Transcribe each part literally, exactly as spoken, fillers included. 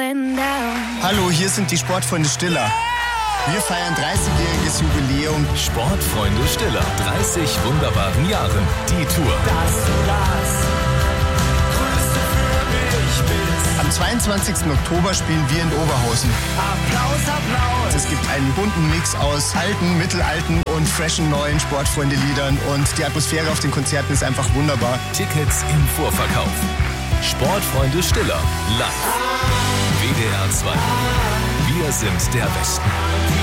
Hallo, hier sind die Sportfreunde Stiller. Wir feiern dreißigjähriges Jubiläum. Sportfreunde Stiller, dreißig wunderbaren Jahren. Die Tour. Dass du das Größte für mich bist. Am zweiundzwanzigsten Oktober spielen wir in Oberhausen. Applaus, Applaus. Es gibt einen bunten Mix aus alten, mittelalten und freshen neuen Sportfreunde-Liedern. Und die Atmosphäre auf den Konzerten ist einfach wunderbar. Tickets im Vorverkauf. Sportfreunde Stiller, live. W D R zwei. Wir sind der Westen.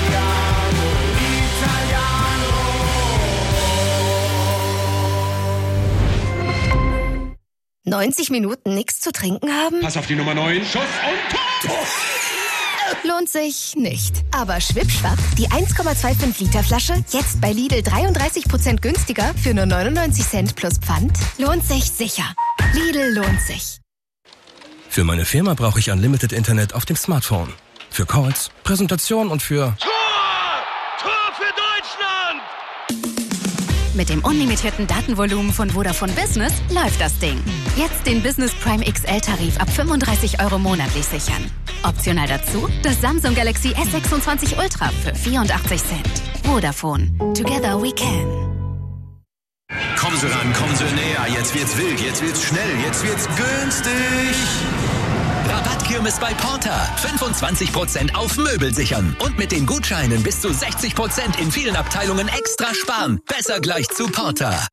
neunzig Minuten nichts zu trinken haben? Pass auf die Nummer neun. Schuss und Tor! Lohnt sich nicht. Aber schwippschwapp, die eins Komma fünfundzwanzig Liter Flasche, jetzt bei Lidl dreiunddreißig Prozent günstiger für nur neunundneunzig Cent plus Pfand. Lohnt sich sicher. Lidl lohnt sich. Für meine Firma brauche ich Unlimited Internet auf dem Smartphone. Für Calls, Präsentation und für... Tor! Tor für Deutschland! Mit dem unlimitierten Datenvolumen von Vodafone Business läuft das Ding. Jetzt den Business Prime X L-Tarif ab fünfunddreißig Euro monatlich sichern. Optional dazu das Samsung Galaxy S sechsundzwanzig Ultra für vierundachtzig Cent. Vodafone. Together we can. Kommen Sie ran, kommen Sie näher. Jetzt wird's wild, jetzt wird's schnell, jetzt wird's günstig. Rabattkirmes bei Porter. fünfundzwanzig Prozent auf Möbel sichern. Und mit den Gutscheinen bis zu sechzig Prozent in vielen Abteilungen extra sparen. Besser gleich zu Porter.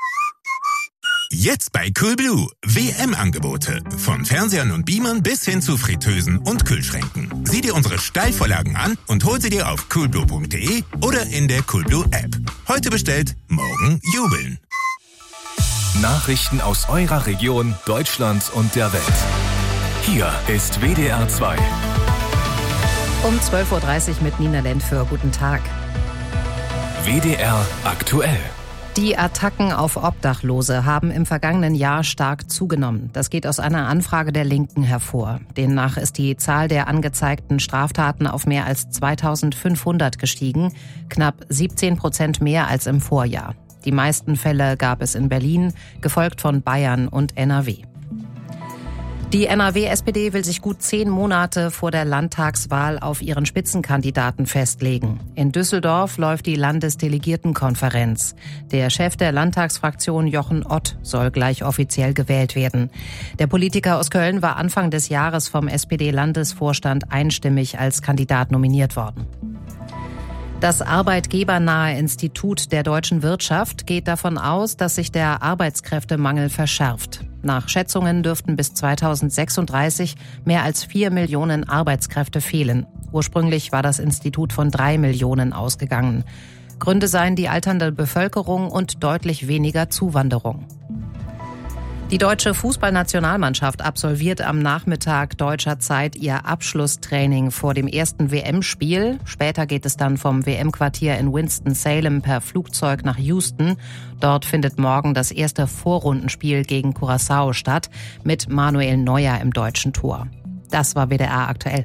Jetzt bei Coolblue. W M-Angebote. Von Fernsehern und Beamern bis hin zu Fritteusen und Kühlschränken. Sieh dir unsere Steilvorlagen an und hol sie dir auf coolblue punkt de oder in der Coolblue-App. Heute bestellt, morgen jubeln. Nachrichten aus eurer Region, Deutschland und der Welt. Hier ist W D R zwei. Um zwölf Uhr dreißig mit Nina Lentföhr. Guten Tag. W D R aktuell. Die Attacken auf Obdachlose haben im vergangenen Jahr stark zugenommen. Das geht aus einer Anfrage der Linken hervor. Demnach ist die Zahl der angezeigten Straftaten auf mehr als zweitausendfünfhundert gestiegen, knapp siebzehn Prozent mehr als im Vorjahr. Die meisten Fälle gab es in Berlin, gefolgt von Bayern und N R W. Die N R W-S P D will sich gut zehn Monate vor der Landtagswahl auf ihren Spitzenkandidaten festlegen. In Düsseldorf läuft die Landesdelegiertenkonferenz. Der Chef der Landtagsfraktion Jochen Ott soll gleich offiziell gewählt werden. Der Politiker aus Köln war Anfang des Jahres vom S P D-Landesvorstand einstimmig als Kandidat nominiert worden. Das arbeitgebernahe Institut der deutschen Wirtschaft geht davon aus, dass sich der Arbeitskräftemangel verschärft. Nach Schätzungen dürften bis zweitausendsechsunddreißig mehr als vier Millionen Arbeitskräfte fehlen. Ursprünglich war das Institut von drei Millionen ausgegangen. Gründe seien die alternde Bevölkerung und deutlich weniger Zuwanderung. Die deutsche Fußballnationalmannschaft absolviert am Nachmittag deutscher Zeit ihr Abschlusstraining vor dem ersten W M-Spiel. Später geht es dann vom W M-Quartier in Winston-Salem per Flugzeug nach Houston. Dort findet morgen das erste Vorrundenspiel gegen Curaçao statt, mit Manuel Neuer im deutschen Tor. Das war W D R aktuell.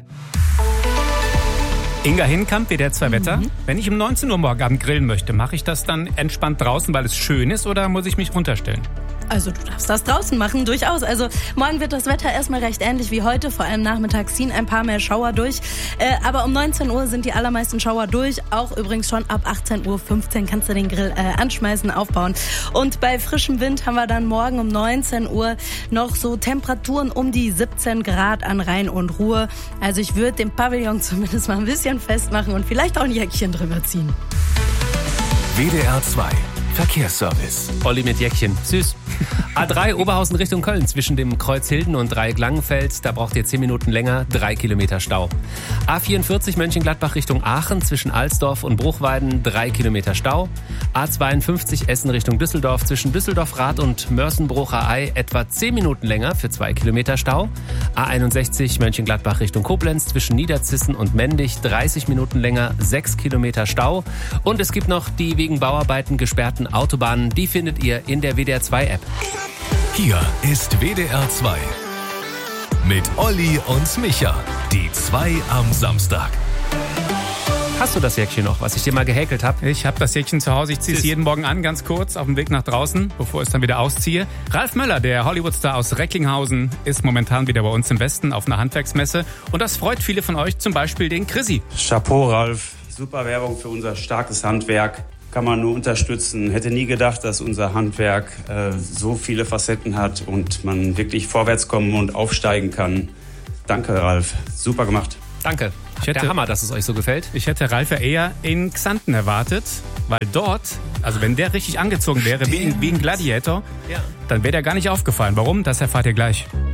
Inga Hinkamp, W D R zwei Wetter. Mhm. Wenn ich um neunzehn Uhr morgen Abend grillen möchte, mache ich das dann entspannt draußen, weil es schön ist, oder muss ich mich runterstellen? Also du darfst das draußen machen, durchaus. Also morgen wird das Wetter erstmal recht ähnlich wie heute. Vor allem nachmittags ziehen ein paar mehr Schauer durch. Äh, aber um neunzehn Uhr sind die allermeisten Schauer durch. Auch übrigens schon ab achtzehn Uhr fünfzehn kannst du den Grill äh, anschmeißen, aufbauen. Und bei frischem Wind haben wir dann morgen um neunzehn Uhr noch so Temperaturen um die siebzehn Grad an Rhein und Ruhr. Also ich würde den Pavillon zumindest mal ein bisschen festmachen und vielleicht auch ein Jäckchen drüber ziehen. W D R zwei Verkehrsservice. Olli mit Jäckchen. Süß. A drei Oberhausen Richtung Köln zwischen dem Kreuz Hilden und Dreieck-Langenfeld. Da braucht ihr zehn Minuten länger, drei Kilometer Stau. A vierundvierzig Mönchengladbach Richtung Aachen zwischen Alsdorf und Bruchweiden, drei Kilometer Stau. A zweiundfünfzig Essen Richtung Düsseldorf zwischen Düsseldorf-Rath und Mörsenbrucher-Ei etwa zehn Minuten länger für zwei Kilometer Stau. A einundsechzig Mönchengladbach Richtung Koblenz zwischen Niederzissen und Mendig, dreißig Minuten länger, sechs Kilometer Stau. Und es gibt noch die wegen Bauarbeiten gesperrten Autobahnen. Die findet ihr in der W D R zwei App. Hier ist W D R zwei. Mit Olli und Micha. Die zwei am Samstag. Hast du das Jäckchen noch, was ich dir mal gehäkelt habe? Ich habe das Jäckchen zu Hause. Ich ziehe es jeden Morgen an, ganz kurz, auf dem Weg nach draußen, bevor ich es dann wieder ausziehe. Ralf Möller, der Hollywood-Star aus Recklinghausen, ist momentan wieder bei uns im Westen auf einer Handwerksmesse. Und das freut viele von euch, zum Beispiel den Chrissy. Chapeau, Ralf. Super Werbung für unser starkes Handwerk. Kann man nur unterstützen. Hätte nie gedacht, dass unser Handwerk äh, so viele Facetten hat und man wirklich vorwärts kommen und aufsteigen kann. Danke, Ralf. Super gemacht. Danke. Ich hätte, Der Hammer, dass es euch so gefällt. Ich hätte Ralf ja eher in Xanten erwartet, weil dort, also wenn der richtig angezogen wäre, wie, wie ein Gladiator, ja. dann wäre der gar nicht aufgefallen. Warum? Das erfahrt ihr gleich.